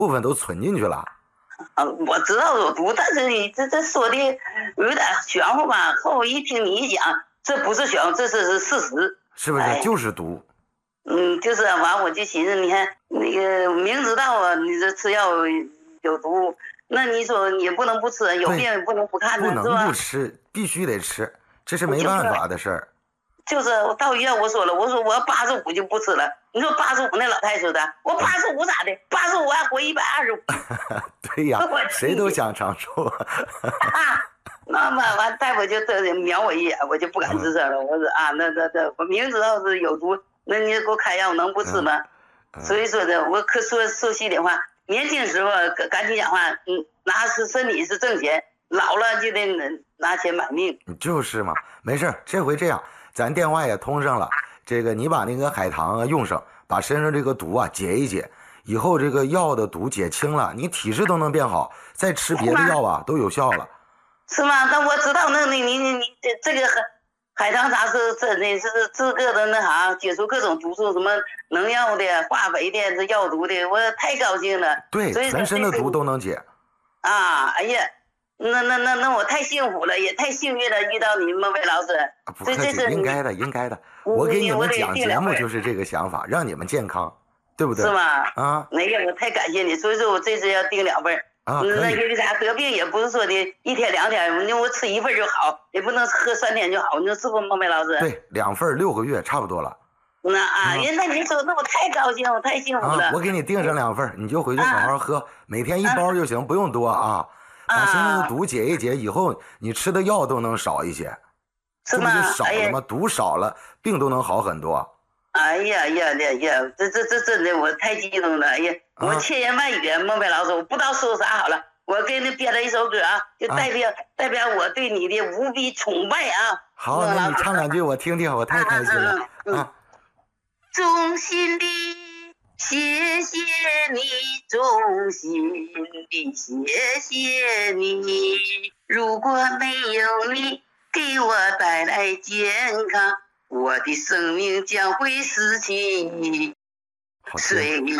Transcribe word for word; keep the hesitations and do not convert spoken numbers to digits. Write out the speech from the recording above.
部分都存进去了。 啊，我知道有毒，但是你这这说的有点玄乎吧？后我一听你一讲，这不是玄乎，这是是事实， 是不是？就是毒。 嗯，就是完，我就寻思，你看那个明知道啊，你这吃药有毒，那你说也不能不吃，有病也不能不看呢， 是吧？不能不吃，必须得吃，这是没办法的事儿。 就是我到医院我说了，我说我八十五就不吃了。你说八十五那老太太说的，我八十五咋的？八十五还活一百二十五。 对呀，谁都想长寿。 啊，那完完大夫就这瞄我一眼，我就不敢吱声了。我说啊，那那那我明知道是有毒，那你给我开药能不吃吗？嗯嗯、所以说的，我可说说心里话，年轻时候赶紧讲话，嗯，拿是身体是挣钱，老了就得拿钱买命。 就是嘛，没事，这回这样。咱电话也通上了，这个你把那个海棠啊用上，把身上这个毒啊解一解，以后这个药的毒解清了，你体质都能变好，再吃别的药啊都有效了。 是吗？那我知道，那你你你你这个海海棠茶是真的是治个的那啥，解除各种毒素，什么能药的、化肥的、这药毒的，我太高兴了。 对，全身的毒都能解。 啊，哎呀。那那那那我太幸福了，也太幸运了，遇到你孟非老师。 不客气，应该的，应该的。我给你们讲节目就是这个想法，让你们健康，对不对？ 是吗？ 啊， 没有，我太感谢你，所以说我这次要订两份啊。 那因为啥？得病也不是说的一天两天，你我吃一份就好，也不能喝三天就好，你说是不，孟非老师？ 对，两份六个月差不多了。 那啊，人、啊、那你说，那我太高兴，我太幸福了。 啊、我给你订上两份，你就回去好好喝，啊、每天一包就行，啊、不用多啊。把身上的毒解一解，以后你吃的药都能少一些， 是吗？ 这不就少了吗？哎、毒少了，病都能好很多。 哎呀呀呀呀！这这这真的，我太激动了！哎呀，啊、我千言万语，孟非老师，我不知道说啥好了。我给你编了一首歌啊，就代表、啊、代表我对你的无比崇拜啊！ 好，那你唱两句我听听，我太开心了啊！嗯嗯、 衷心的。谢谢你，衷心的谢谢你。如果没有你给我带来健康，我的生命将会失去。虽